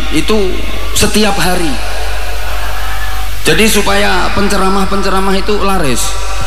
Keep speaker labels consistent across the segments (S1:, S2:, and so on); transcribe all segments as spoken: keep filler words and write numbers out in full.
S1: itu setiap hari. Jadi supaya penceramah-penceramah itu laris,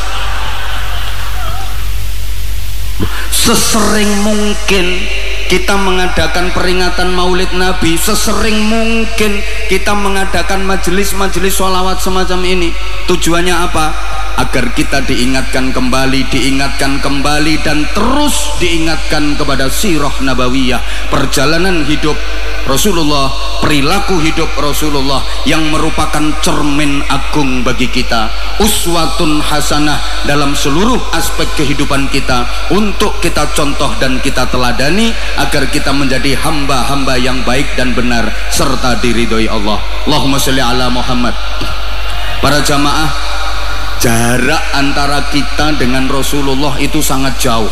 S1: sesering mungkin kita mengadakan peringatan Maulid Nabi, sesering mungkin kita mengadakan majelis-majelis sholawat semacam ini. Tujuannya apa? Agar kita diingatkan kembali, diingatkan kembali dan terus diingatkan kepada sirah nabawiyah, perjalanan hidup Rasulullah, perilaku hidup Rasulullah yang merupakan cermin agung bagi kita, uswatun hasanah dalam seluruh aspek kehidupan kita, untuk kita contoh dan kita teladani agar kita menjadi hamba-hamba yang baik dan benar serta diridhoi Allah. Allahumma sholli ala Muhammad. Para jamaah, jarak antara kita dengan Rasulullah itu sangat jauh,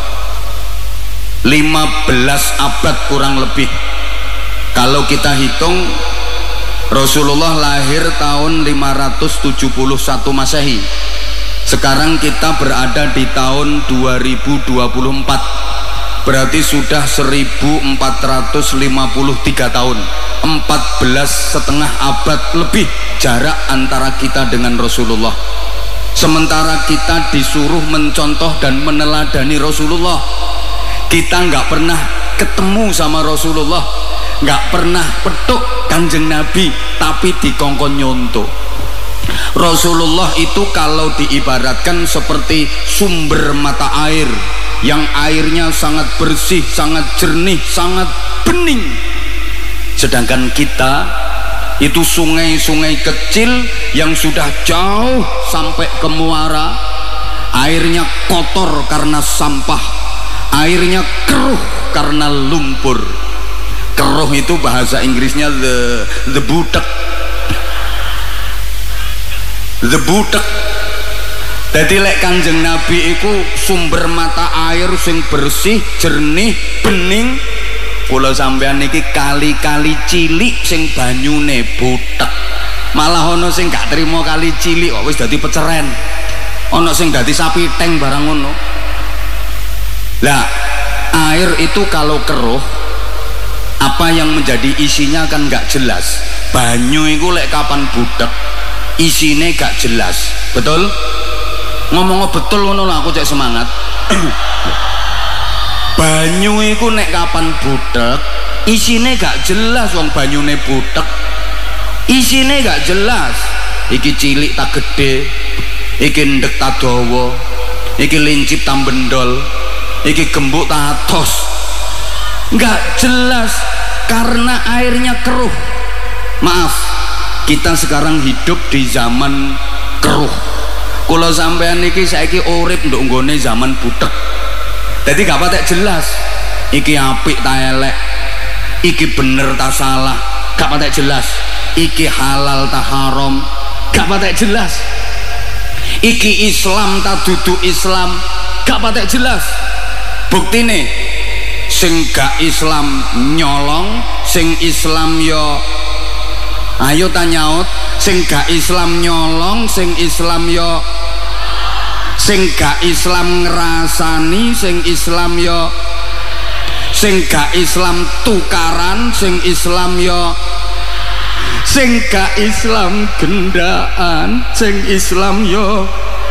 S1: lima belas abad kurang lebih. Kalau kita hitung, Rasulullah lahir tahun lima ratus tujuh puluh satu Masehi. Sekarang kita berada di tahun dua ribu dua puluh empat, berarti sudah seribu empat ratus lima puluh tiga tahun, empat belas setengah abad lebih jarak antara kita dengan Rasulullah. Sementara kita disuruh mencontoh dan meneladani Rasulullah. Kita nggak pernah ketemu sama Rasulullah, nggak pernah petuk Kanjeng Nabi, tapi dikongkon nyontoh. Rasulullah itu kalau diibaratkan seperti sumber mata air yang airnya sangat bersih, sangat jernih, sangat bening. Sedangkan kita itu sungai-sungai kecil yang sudah jauh sampai ke muara, airnya kotor karena sampah, airnya keruh karena lumpur. Keruh itu bahasa Inggrisnya the the butek, the butek. Jadi lek Kanjeng Nabi iku sumber mata air sing bersih, jernih, bening. Kula sampean niki kali-kali cilik sing banyune butek. Malah ono sing gak trimo kali cilik kok wis dadi peceren. Ono sing dadi sapi teng barang ngono. Lah, air itu kalau keruh, apa yang menjadi isinya kan gak jelas. Banyu iku lek kapan butek, isine gak jelas. Betul? Ngomong betul ngono lah, aku cek semangat. Banyu iku nek kapan butek, isine gak jelas. Wong banyune butek, isine gak jelas. Iki cilik tak gede, iki ndek tak dawa, iki lincip tak bendol, iki gembuk tak atos. Gak jelas karena airnya keruh. Maaf, kita sekarang hidup di zaman keruh. Kula sampean niki saiki urip nduk nggone zaman butek. Jadi gak patek jelas, iki apik ta elek, iki bener ta salah, gak patek jelas. Iki halal ta haram, gak patek jelas. Iki Islam ta dudu Islam, gak patek jelas. Buktine sing gak Islam nyolong, sing Islam yo ayo ta nyaut, sing gak Islam nyolong, sing Islam yo, sing gak Islam ngerasani, sing Islam yo, sing gak Islam tukaran, sing Islam yo, sing gak Islam gendaan, sing Islam yo.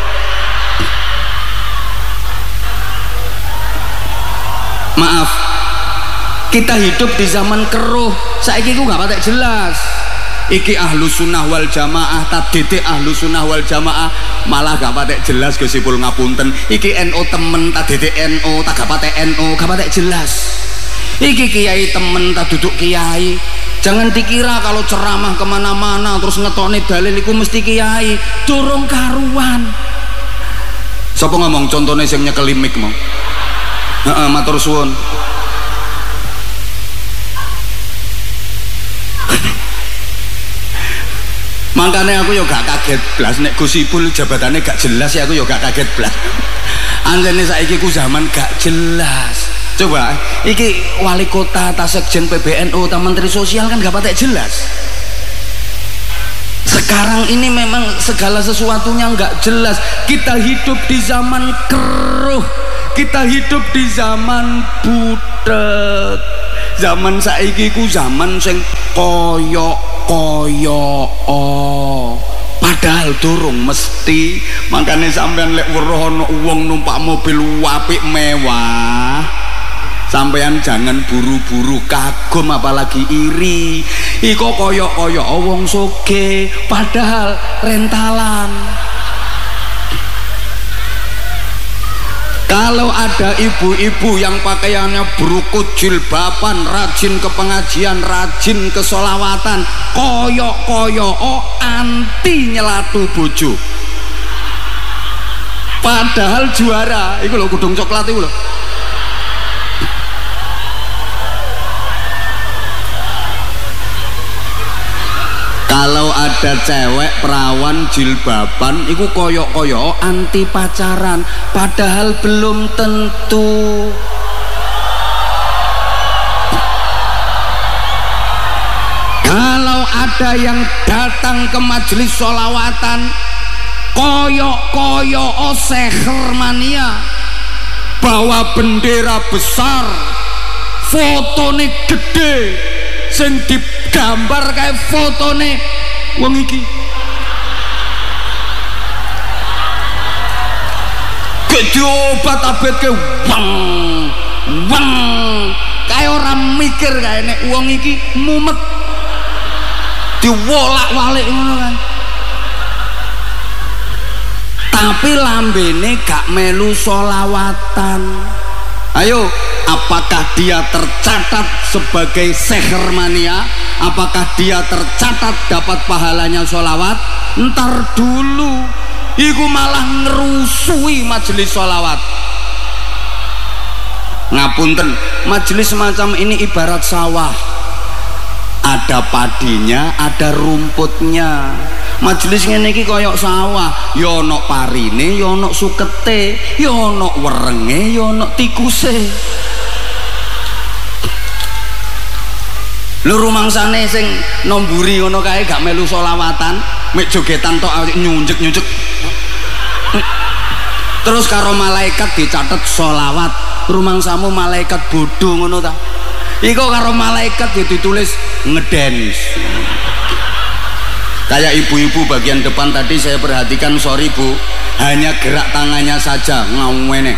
S1: Maaf, kita hidup di zaman keruh. Saiki ku gak patek jelas. Iki ahlu sunnah wal jamaah, tadete ahlu sunnah wal jamaah, malah gak patek jelas gosipul ngapunten. Iki N O temen, tadete N O, tak gak patek N O, gak patek jelas. Iki kiai temen, tak duduk kiai. Jangan dikira kalau ceramah kemana-mana terus ngetokne dalil iku mesti kiai. Durung karuan. Sapa ngomong contohnya sing nyekel mik mau? Heeh, matur suwun. Makanya aku yo gak kaget blas nek Gus Ipul jabatannya gak jelas ya, aku yo gak kaget blas. Anjene saiki ku zaman gak jelas. Coba iki wali kota, ta sekjen P B N U, ta menteri sosial kan gak patek jelas. Sekarang ini memang segala sesuatunya gak jelas. Kita hidup di zaman keruh, kita hidup di zaman butek. Zaman saiki ku zaman sing koyok-koyok oh. Padahal durung mesti. Makanya sampean lek weruh ana wong numpak mobil apik mewah, sampean jangan buru-buru kagum apalagi iri. Iko koyok-koyok wong sugih padahal rentalan. Kalau ada ibu-ibu yang pakaiannya berukut jilbaban, rajin ke pengajian, rajin ke sholawatan, koyok-koyok oh, anti nyelatu bojo. Padahal juara. Iku lho kudung coklat iku lho. Kalau ada cewek perawan jilbaban iku koyok-koyok anti pacaran, padahal belum tentu. Kalau ada yang datang ke majelis sholawatan koyok-koyok seher mania, bawa bendera besar, fotone gede, sing digambar kayak fotone wong iki. Gede obat abet ke wang wang kayak orang mikir kayak nek wong iki mumet diwolak-walik ngono kan. Tapi lambene gak melu sholawatan. Ayo, apakah dia tercatat sebagai seher mania? Apakah dia tercatat dapat pahalanya sholawat? Ntar dulu, iku malah ngerusui majelis sholawat. Ngapunten, majelis semacam ini ibarat sawah. Ada padinya, ada rumputnya. Majelis ngene iki koyok sawah, ya ana parine, ya ana sukete, ya ana werenge, ya ana tikuse. Lho rumangsane sing nomburi ngono kae gak melu sholawatan, mek jogetan tok nyunjek-nyunjek. Terus karo malaikat dicatet sholawat, rumangsamu malaikat bodho ngono ta. Iku karo malaikat ya ditulis ngedance. Kayak ibu-ibu bagian depan tadi saya perhatikan, sorry bu, hanya gerak tangannya saja ngawene.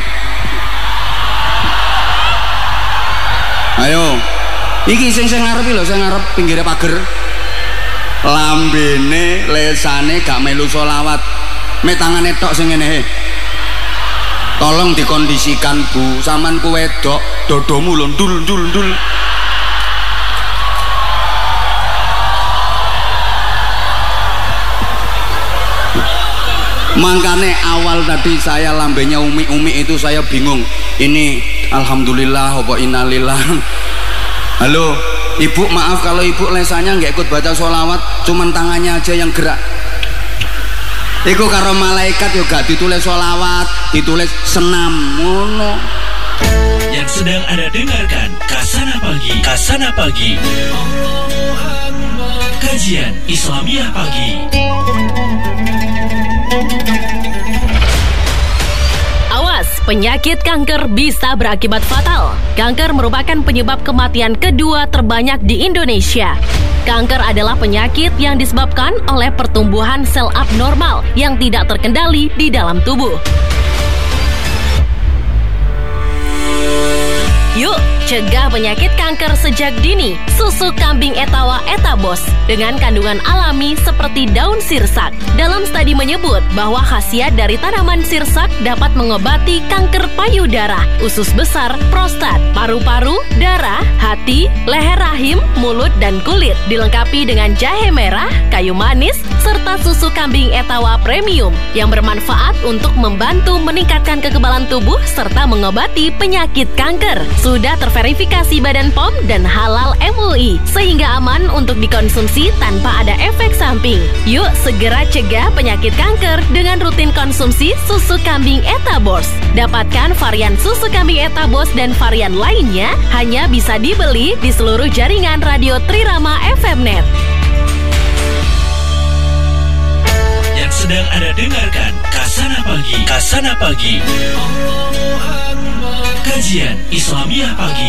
S1: Ayo, iki sing sing ngarep lho, sing ngarep pinggire pager. Lambene, lesane gak melu sholawat, mek tangane tok sing ngene. Tolong dikondisikan bu, saman ku wedok, dodomu lho ndul ndul ndul. Makanya awal tadi saya lambenya umi-umi itu saya bingung. Ini alhamdulillah apa innalillah. Halo, ibu maaf kalau ibu lesanya nggak ikut baca sholawat, cuman tangannya aja yang gerak. Iku karo malaikat juga ditulis sholawat, ditulis senam. Ngono.
S2: Yang sedang Anda dengarkan Kasana Pagi, Kasana Pagi. Kajian Islamiyah Pagi.
S3: Awas, penyakit kanker bisa berakibat fatal. Kanker merupakan penyebab kematian kedua terbanyak di Indonesia. Kanker adalah penyakit yang disebabkan oleh pertumbuhan sel abnormal yang tidak terkendali di dalam tubuh. Yuk, cegah penyakit kanker sejak dini. Susu kambing Etawa Etabos dengan kandungan alami seperti daun sirsak. Dalam studi menyebut bahwa khasiat dari tanaman sirsak dapat mengobati kanker payudara, usus besar, prostat, paru-paru, darah, hati, leher rahim, mulut, dan kulit. Dilengkapi dengan jahe merah, kayu manis, serta susu kambing Etawa Premium yang bermanfaat untuk membantu meningkatkan kekebalan tubuh serta mengobati penyakit kanker. Sudah terverifikasi Badan P O M dan halal M U I, sehingga aman untuk dikonsumsi tanpa ada efek samping. Yuk segera cegah penyakit kanker dengan rutin konsumsi susu kambing Etabos. Dapatkan varian susu kambing Etabos dan varian lainnya hanya bisa dibeli di seluruh jaringan radio Trirama F M Net.
S2: Yang sedang Anda dengarkan Kasana Pagi. Kasana Pagi. Kajian Islamiah Pagi.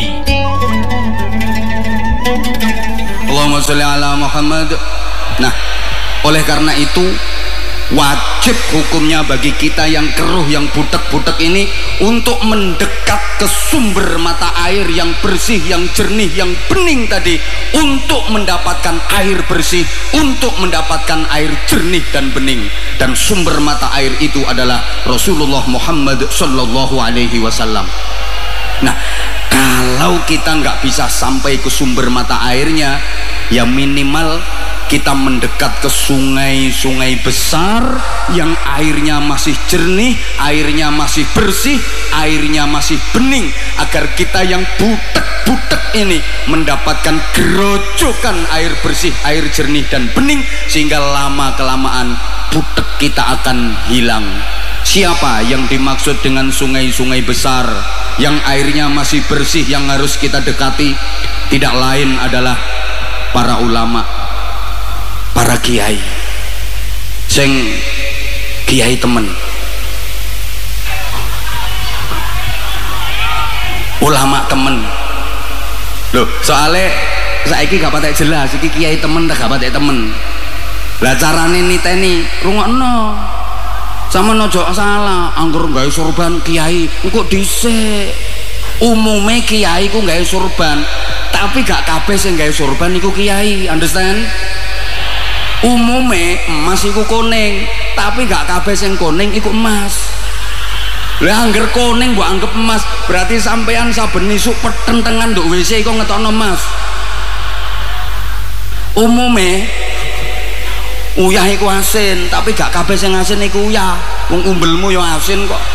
S1: Allahumma sholli ala Muhammad. Nah, oleh karena itu wajib hukumnya bagi kita yang keruh, yang butek-butek ini untuk mendekat ke sumber mata air yang bersih, yang jernih, yang bening tadi, untuk mendapatkan air bersih, untuk mendapatkan air jernih dan bening. Dan sumber mata air itu adalah Rasulullah Muhammad sallallahu alaihi wasallam. Nah, kalau kita nggak bisa sampai ke sumber mata airnya, ya minimal kita mendekat ke sungai-sungai besar yang airnya masih jernih, airnya masih bersih, airnya masih bening, agar kita yang butek-butek ini mendapatkan gerojokan air bersih, air jernih dan bening, sehingga lama-kelamaan butek kita akan hilang. Siapa yang dimaksud dengan sungai-sungai besar yang airnya masih bersih yang harus kita dekati? Tidak lain adalah para ulama, para kiai. Sing kiai temen, ulama temen. Loh, soalnya saiki gak patek jelas iki kiai temen tak gak patek temen. Lah carane niteni rungokno. Sama nojo salah, anggur gawe sorban kiai engko dhisik. Umume kiai ku gawe sorban, tapi gak kabeh sing gawe sorban iku kiai, understand? Umume emas iku kuning, tapi gak kabeh sing kuning iku emas. Lah angger kuning mbok anggap emas, berarti sampean saben isuk petentengan nduk W C iku ngetokno emas. Umume uyah iku asin, tapi gak kabeh sing asin iku uyah. Wong umbelmu yo asin kok.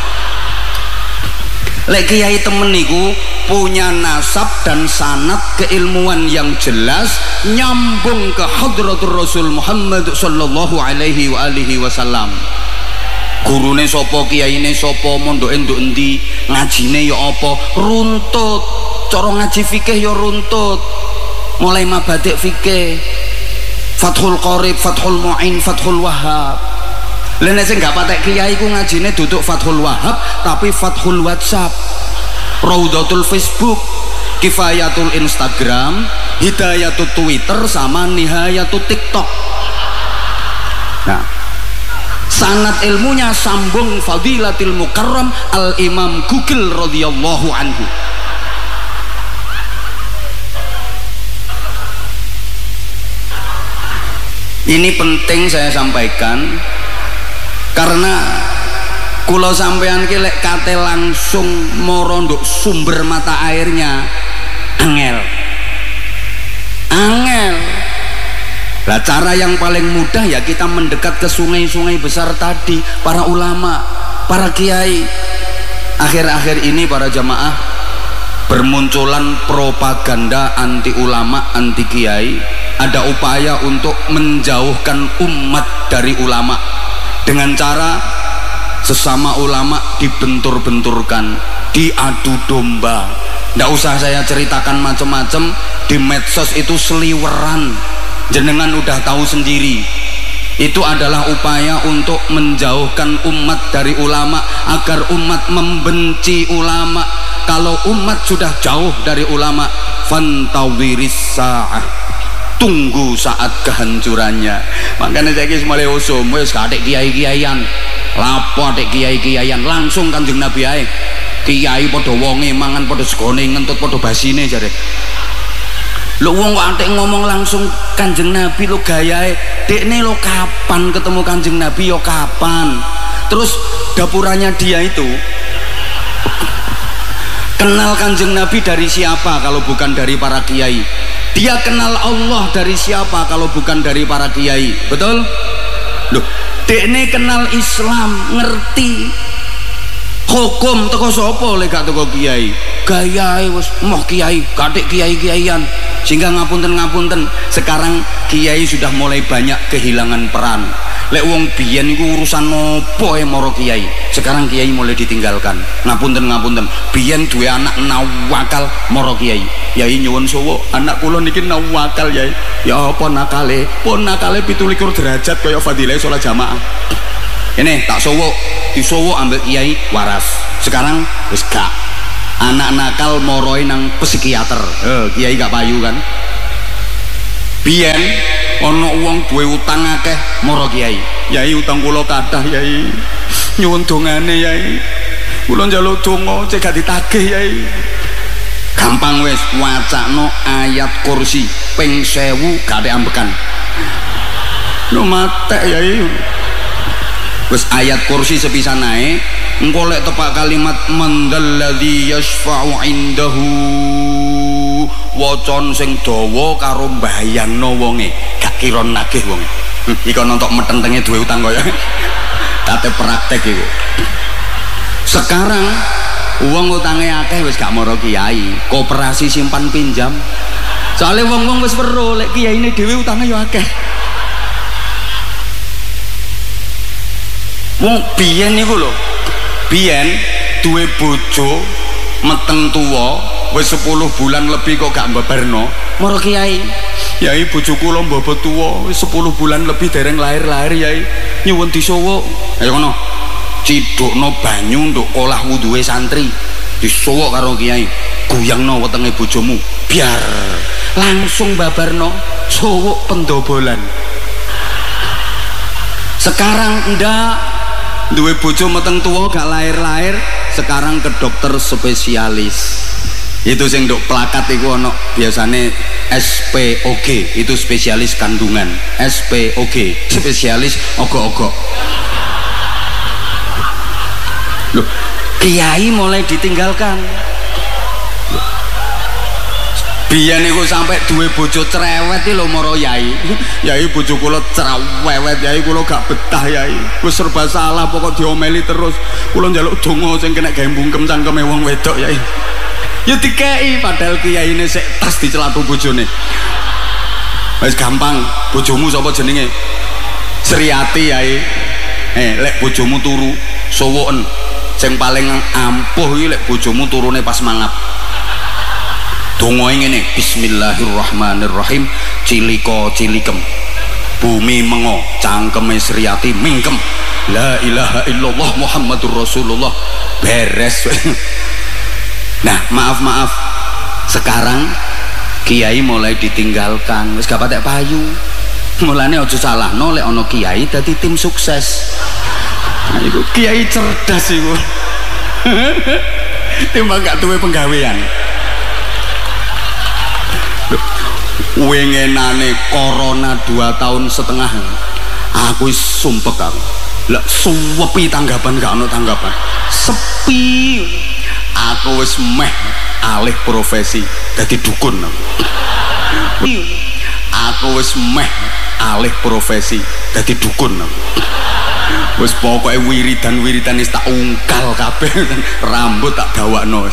S1: Lek kiai temen niku punya nasab dan sanad keilmuan yang jelas, nyambung ke hadratur Rasul Muhammad sallallahu alaihi wa alihi wasallam. Gurune sapa, kiyaine sapa, mondoke nduk endi, ngajine ya apa, runtut. Cara ngaji fikih ya runtut. Mulai mabadik fikih, Fathul Qorib, Fathul Mu'in, Fathul Wahhab. Lah nek sing gak patek kiai ku ngajine duduk Fathul Wahhab, tapi Fathul WhatsApp, Raudhatul Facebook, Kifayatul Instagram, Hidayatul Twitter, sama Nihayatul TikTok. Nah, sanad ilmunya sambung Fadilatil Mukarram Al-Imam Google radhiyallahu anhu. Ini penting saya sampaikan, karena kula sampean ki lek kate langsung moro nduk sumber mata airnya angel. Angel. Lah cara yang paling mudah ya kita mendekat ke sungai-sungai besar tadi, para ulama, para kiai. Akhir-akhir ini para jamaah bermunculan propaganda anti ulama, anti kiai. Ada upaya untuk menjauhkan umat dari ulama dengan cara sesama ulama dibentur-benturkan, diadu domba. Nggak usah saya ceritakan macam-macam, di medsos itu seliweran, jenengan udah tahu sendiri. Itu adalah upaya untuk menjauhkan umat dari ulama, agar umat membenci ulama. Kalau umat sudah jauh dari ulama, fantawiris sa'ah, tunggu saat kehancurannya. Makanya saya kis mulai usum wis kadek kiai-kiaian, lapo adek kiai-kiaian, langsung Kanjeng Nabi ae. Kiai padha wonge mangan padha segone ngentut padha basine jare. Lho wong kok antek ngomong langsung Kanjeng Nabi lo gayae. Dekne lo kapan ketemu Kanjeng Nabi yo kapan. Terus dapurannya dia itu kenal Kanjeng Nabi dari siapa kalau bukan dari para kiai? Dia kenal Allah dari siapa kalau bukan dari para kiai? Betul? Loh, dekne kenal Islam, ngerti hukum teko sapa lek gak teko kiai? gaya wis moh kiai katik kiai-kiaian sehingga ngapunten-ngapunten sekarang kiai sudah mulai banyak kehilangan peran. Lek wong biyen iku urusan nopo e moro kiai, sekarang kiai mulai ditinggalkan. Ngapunten-ngapunten, biyen duwe anak nawakal moro kiai. Yai nyuwun sowo, anak kula niki nawakal yai. Ya apa nakale? Pun nakale pitu likur derajat kaya fadilah salat jamaah. Ini tak sowo, disowo ambek kiai waras. Sekarang wis gak. Anak nakal moroi nang psikiater. Eh, kiai gak payu kan? Biyen ana wong duwe utang akeh mara kiai. Yai utang kula kathah yai. Nyuwun dongane yai. Kula njaluk donga cek gak ditagih yai. Gampang wis wacana ayat kursi ping sewu gak ambekan. Lu matek yai. Wis ayat kursi sepisan ae engko lek tepak kalimat mandalladzi yashfa'u indahu wacan sing dawa karo mbayangno wonge gak kira nagih wonge. Hm, iku nontok metentenge duwe utang kaya kate praktek iku. Sekarang wong utange akeh wis gak mara kiai, koperasi simpan pinjam. Soale wong-wong wis weruh lek kiyaine dhewe utange ya akeh. Wong biyen niku lho, biyen duwe bojo meteng tuwa wis sepuluh bulan lebih kok gak mbeberno mara kiai. Yai bojo kula mbobot tuwa wis sepuluh bulan lebih dereng lahir-lahir yai. Nyuwun disowo. Ayo ngono. Cidukno banyu nduk olah wuduhe santri. Disowo karo kiai. Guyangno wetenge bojomu biar langsung babarno sowo pendobolan. Sekarang ndak duwe bojo meteng tuwa gak lahir-lahir, sekarang ke dokter spesialis. Itu sing nduk plakat iku ana biasane S P O G, itu spesialis kandungan. S P O G, spesialis ogok-ogok. Loh, kiai mulai ditinggalkan. Biyen niku sampai duwe bojo cerewet iki lho mara yai. Yai bojo kula cerewet yai, kula gak betah yai. Wis serba salah pokok diomeli terus. Kula njaluk donga sing kena gawe bungkem cangkeme wong wedok yai. Ya dikei padahal kiyaine sik tas dicelatu bojone. Wis gampang, bojomu sapa jenenge? Sriati yai. Eh, lek bojomu turu sowoken. Sing paling ampuh iki lek bojomu turune pas mangap. Dongoe ngene, bismillahirrahmanirrahim, ciliko cilikem. Bumi mengo, cangkeme Sriati mingkem. La ilaha illallah Muhammadur Rasulullah. Beres. Nah, maaf-maaf. Sekarang kiai mulai ditinggalkan, wis gak patek payu. Mulane aja salahno lek ana kiai dadi tim sukses. Nah, iku kiai cerdas iku. Timbang gak duwe penggawean. Wengenane corona dua tahun setengah aku sumpek aku lah suwepi tanggapan gak ono tanggapan sepi aku wis meh alih profesi dadi dukun aku wis meh alih profesi dadi dukun wis pokoke wiridan-wiridan wis tak ungkal kabeh rambut tak gawakno.